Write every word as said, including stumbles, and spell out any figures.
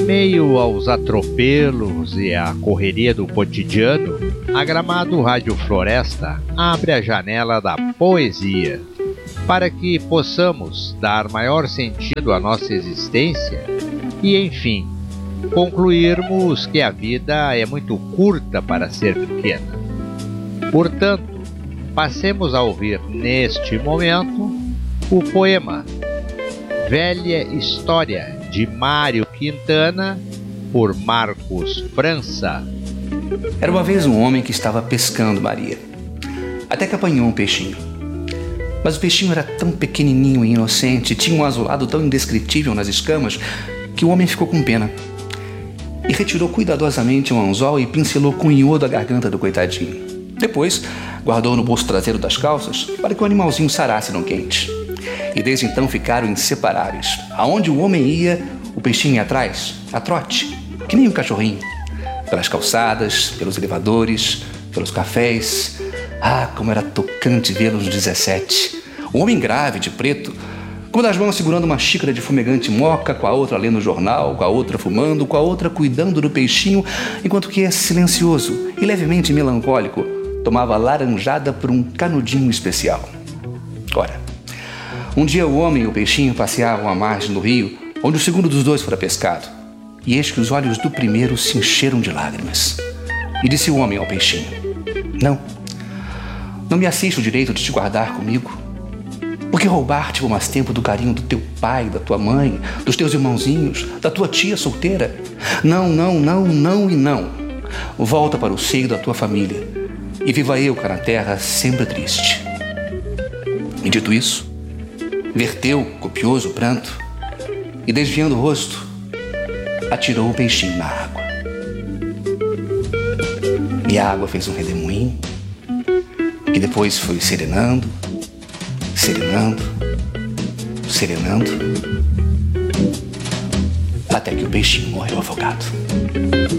meio aos atropelos e à correria do cotidiano, a Gramado Rádio Floresta abre a janela da poesia para que possamos dar maior sentido à nossa existência e, enfim, concluirmos que a vida é muito curta para ser pequena. Portanto, passemos a ouvir neste momento o poema Velha História, de Mário Quintana, por Marcos França. Era uma vez um homem que estava pescando, Maria, até que apanhou um peixinho. Mas o peixinho era tão pequenininho e inocente, tinha um azulado tão indescritível nas escamas, que o homem ficou com pena e retirou cuidadosamente um anzol e pincelou com iodo a garganta do coitadinho. Depois, guardou no bolso traseiro das calças para que o animalzinho sarasse no quente. E desde então ficaram inseparáveis. Aonde o homem ia, o peixinho ia atrás, a trote, que nem um cachorrinho. Pelas calçadas, pelos elevadores, pelos cafés. Ah, como era tocante vê-los nos dezessete. O homem grave, de preto, com uma das mãos segurando uma xícara de fumegante moca, com a outra lendo o jornal, com a outra fumando, com a outra cuidando do peixinho, enquanto que esse, silencioso e levemente melancólico, tomava laranjada por um canudinho especial. Ora, um dia o homem e o peixinho passeavam à margem do rio, onde o segundo dos dois fora pescado. E eis que os olhos do primeiro se encheram de lágrimas. E disse o homem ao peixinho: Não, não me assiste o direito de te guardar comigo. Por que roubar-te por mais tempo do carinho do teu pai, da tua mãe, dos teus irmãozinhos, da tua tia solteira? Não, não, não, não e não. Volta para o seio da tua família e viva eu cá na terra sempre triste. E dito isso, verteu copioso pranto e, desviando o rosto, atirou o peixinho na água. E a água fez um redemoinho que depois foi serenando, serenando, serenando, até que o peixinho morreu afogado.